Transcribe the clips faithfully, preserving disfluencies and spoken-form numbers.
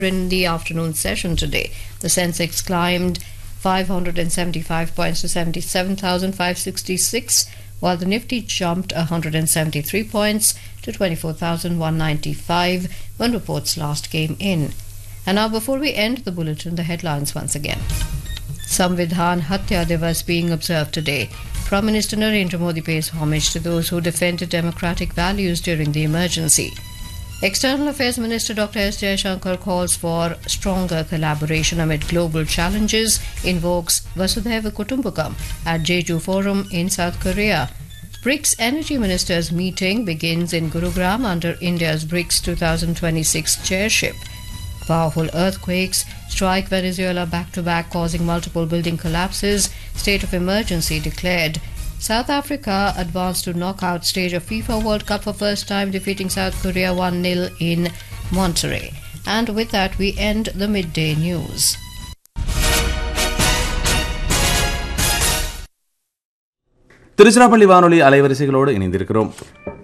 In the afternoon session today, the Sensex climbed five hundred seventy-five points to seventy-seven thousand five hundred sixty-six, while the Nifty jumped one hundred seventy-three points to twenty-four thousand one hundred ninety-five when reports last came in. And now, before we end the bulletin, the headlines once again. Samvidhan Hatya Divas being observed today. Prime Minister Narendra Modi pays homage to those who defended democratic values during the emergency. External Affairs Minister Doctor S. Jaishankar calls for stronger collaboration amid global challenges, invokes Vasudhaiva Kutumbakam at Jeju Forum in South Korea. BRICS Energy Ministers meeting begins in Gurugram under India's BRICS twenty twenty-six chairship. Powerful earthquakes strike Venezuela back-to-back, causing multiple building collapses. State of emergency declared. South Africa advanced to knockout stage of FIFA World Cup for first time, defeating South Korea one nil in Monterrey. And with that, we end the midday news. Tiruchirappalli வானொலி அலைவரிசைகளோடு இணைந்திருக்கிறோம்.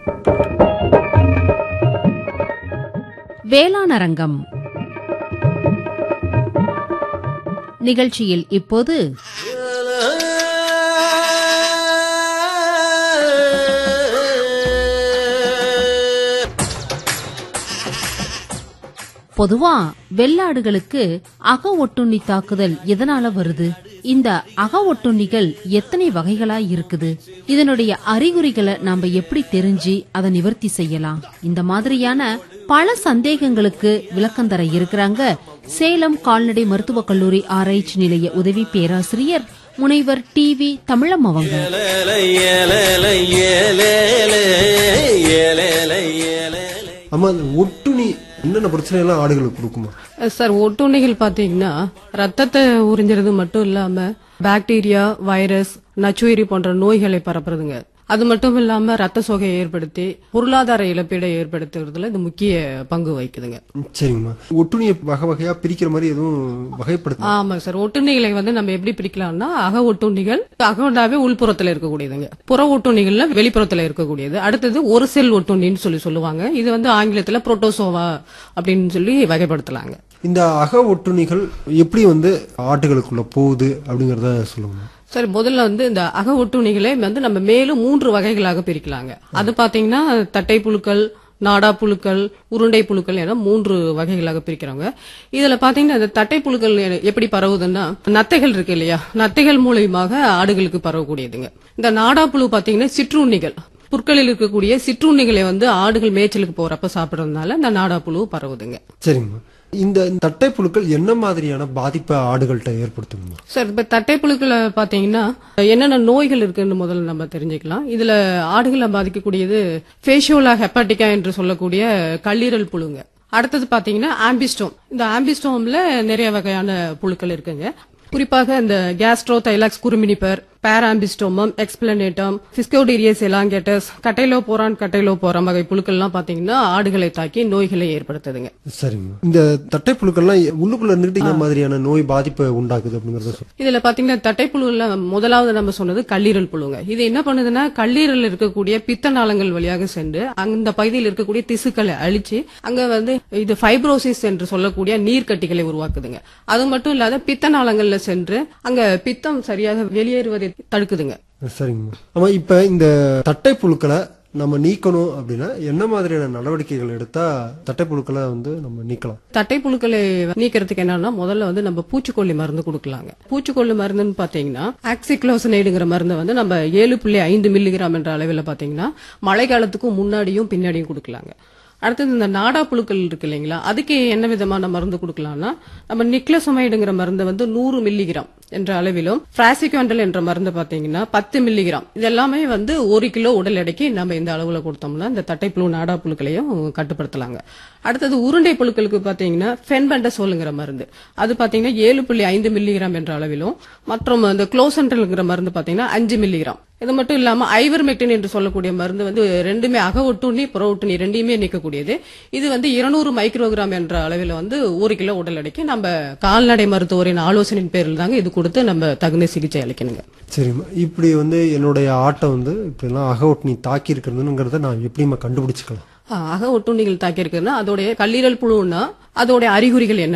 வேளாண் அரங்கம் நிகழ்ச்சியில் இப்போது பொதுவா வெள்ளாடுகளுக்கு அக ஒட்டுண்ணி தாக்குதல் எதனால வருது? இந்த அக ஒட்டுண்ணிகள் எத்தனை வகைகளா இருக்குது? இதனுடைய அறிகுறிகளை நாம எப்படி தெரிஞ்சு அதை நிவர்த்தி செய்யலாம்? இந்த மாதிரியான பல சந்தேகங்களுக்கு விளக்கம் தர இருக்கிறாங்க சேலம் கால்நடை மருத்துவக் கல்லூரி ஆராய்ச்சி நிலைய உதவி பேராசிரியர் முனைவர் டி வி தமிழம் அவங்க. ஆமா, ஒட்டுண்ணி என்னென்ன பிரச்சனை எல்லாம் ஆடுகளுக்கு கொடுக்குமா சார்? ஒட்டுண்ணிகள் பாத்தீங்கன்னா ரத்தத்தை உறிஞ்சிறது மட்டும் இல்லாம பாக்டீரியா, வைரஸ், நச்சுயிரி போன்ற நோய்களை பரப்புறதுங்க. அது மட்டும் இல்லாம ரத்த சோகையை ஏற்படுத்தி பொருளாதார இழப்பீடை ஏற்படுத்துறதுல இது முக்கிய பங்கு வகிக்குதுங்க. சரிங்கம்மா, ஒட்டுண்ணியை வகை வகையா பிரிக்கிற மாதிரி எதுவும் வகைப்படுத்த? ஆமா சார், ஒட்டுண்ணிகளை வந்து நம்ம எப்படி பிரிக்கலாம்னா, அக ஒட்டுண்ணிகள் அகண்டாவே உள்புறத்துல இருக்கக்கூடியதுங்க, புற ஒட்டுண்ணிகள்ல வெளிப்புறத்துல இருக்கக்கூடியது. அடுத்தது ஒரு செல் ஒட்டுண்ணின்னு சொல்லி சொல்லுவாங்க. இது வந்து ஆங்கிலத்துல புரோட்டோசோவா அப்படின்னு சொல்லி வகைப்படுத்தலாங்க. இந்த அக ஒட்டுண்ணிகள் எப்படி வந்து ஆட்டுகளுக்குள்ள போகுது அப்படிங்கறத சொல்லுங்க சார். முதல்ல வந்து இந்த அக ஒட்டுண்ணிகளை வந்து நம்ம மேலும் மூன்று வகைகளாக பிரிக்கலாங்க. அது பாத்தீங்கன்னா தட்டை புழுக்கள், நாடா புழுக்கள், உருண்டை புழுக்கள் என மூன்று வகைகளாக பிரிக்கிறாங்க. இதுல பாத்தீங்கன்னா இந்த தட்டை புழுக்கள் எப்படி பரவுதுன்னா, நத்தைகள் இருக்கு இல்லையா, நத்தைகள் மூலியமாக ஆடுகளுக்கு பரவக்கூடியதுங்க. இந்த நாடா புழு பாத்தீங்கன்னா சிற்றுண்ணிகள், புற்களில் இருக்கக்கூடிய சிற்றுண்ணிகளை வந்து ஆடுகள் மேய்ச்சலுக்கு போறப்ப சாப்பிடறதுனால இந்த நாடா புழு பரவுதுங்க. சரிங்கம்மா, இந்த தட்டை புழுக்கள் என்ன மாதிரியான பாதிப்பை ஆடுகள்கிட்ட ஏற்படுத்துங்க சார்? இப்ப தட்டை புழுக்களை பாத்தீங்கன்னா என்னென்ன நோய்கள் இருக்குன்னு முதல்ல நம்ம தெரிஞ்சுக்கலாம். இதுல ஆடுகளை பாதிக்கக்கூடியது ஃபேஷியோலா ஹெப்பாட்டிகா என்று சொல்லக்கூடிய கல்லீரல் புழுங்க. அடுத்தது பாத்தீங்கன்னா ஆம்பிஸ்டோம். இந்த ஆம்பிஸ்டோம்ல நிறைய வகையான புழுக்கள் இருக்குங்க. குறிப்பாக இந்த கேஸ்ட்ரோ தைலாக்ஸ் குருமினிபர், பாராம்பிஸ்டோமம், எக்ஸ்பிளனேட்டம், பிஸ்கோடீரியஸ் எலாங்கேட்டஸ், கட்டைலோபோரான் கட்டைலோபோரம் வகை புழுக்கள் எல்லாம் பாத்தீங்கன்னா ஆடுகளை தாக்கி நோய்களை ஏற்படுத்துதுங்க. சரிங்க, இந்த தட்டை புழுக்கள்லாம் உள்ளுக்குள்ள இருந்துட்டு இந்த மாதிரியான நோய் பாதிப்பை உண்டாக்குது அப்படிங்கறத இதுல பாத்தீங்கன்னா தட்டை புழுல முதலாவது நம்ம சொன்னது கல்லீரல் புழுங்க. இது என்ன பண்ணுதுன்னா, கல்லீரல் இருக்கக்கூடிய பித்த நாளங்கள் வழியாக சென்று அந்த பகுதியில் இருக்கக்கூடிய திசுக்களை அழிச்சு அங்க வந்து இது ஃபைப்ரோசிஸ் என்று சொல்லக்கூடிய நீர்க்கட்டிகளை உருவாக்குதுங்க. அது மட்டும் இல்லாத பித்த நாளங்கள்ல சென்று அங்க பித்தம் சரியாக வெளியேறுவதை தடுக்குதுங்க. சரிங்க. ஆமா, இப்ப இந்த தட்டை புழுக்களை நம்ம நீக்கணும் அப்படின்னா என்ன மாதிரியான நடவடிக்கைகள் எடுத்தா தட்டை புழுக்களை வந்து நம்ம நீக்கலாம்? தட்டை புழுக்களை நீக்கிறதுக்கு என்னன்னா, முதல்ல வந்து நம்ம பூச்சிக்கொல்லி மருந்து கொடுக்கலாங்க. பூச்சிக்கொல்லி மருந்துன்னு பாத்தீங்கன்னா ஆக்சிக்ளோசனைடுங்கிற மருந்தை வந்து நம்ம ஏழு புள்ளி ஐந்து மில்லிகிராம் என்ற அளவில் பாத்தீங்கன்னா மழை காலத்துக்கும் முன்னாடியும் பின்னாடியும் கொடுக்கலாங்க. அடுத்தது இந்த நாடா புழுக்கள் இருக்கு இல்லைங்களா, அதுக்கு என்ன விதமான மருந்து கொடுக்கலாம்னா, நம்ம நிக்லோசமைடுங்கிற மருந்தை வந்து நூறு மில்லிகிராம் என்ற அளவிலும், பிராசிக்வாண்டல் என்ற மருந்து பாத்தீங்கன்னா பத்து மில்லிகிராம், இது எல்லாமே வந்து ஒரு கிலோ உடல் எடைக்கு நம்ம இந்த அளவுல கொடுத்தோம்னா இந்த தட்டை புழு, நாடா புழுக்களையும் கட்டுப்படுத்தலாங்க. அடுத்தது உருண்டை புழுக்களுக்கு பாத்தீங்கன்னா ஃபென்பெண்டசோல்ங்கிற மருந்து, அது பாத்தீங்கன்னா ஏழு புள்ளி ஐந்து மில்லிகிராம் என்ற அளவிலும், மற்றும் இந்த குளோசென்ட்ரல்ங்கிற மருந்து பாத்தீங்கன்னா அஞ்சு மில்லிகிராம். இது மட்டும் இல்லாம ஐவர்மெக்டின் என்று சொல்லக்கூடிய மருந்து வந்து ரெண்டுமே அக ஒட்டுண்ணி, புற ஒட்டுண்ணி ரெண்டையுமே நீக்கக்கூடியது. இது வந்து இருநூறு மைக்ரோகிராம் என்ற அளவில் வந்து ஒரு கிலோ உடல் எடைக்கு நம்ம கால்நடை மருத்துவரின் ஆலோசனையின் பேரில் தாங்க இது கொடுத்து நம்ம தகுந்த சிகிச்சை அளிக்கணுங்க. சரிம்மா, இப்படி வந்து என்னுடைய ஆட்டை வந்து இப்படி எல்லாம் அக ஒட்டுண்ணி தாக்கி இருக்கிறதுங்கிறத நான் எப்படிமா கண்டுபிடிச்சுக்கலாம்? அக ஒட்டுண்ணிகள் தாக்கி இருக்குன்னா அதோடைய கல்லீரல் புழுன்னா அதோட அறிகுறிகள் என்ன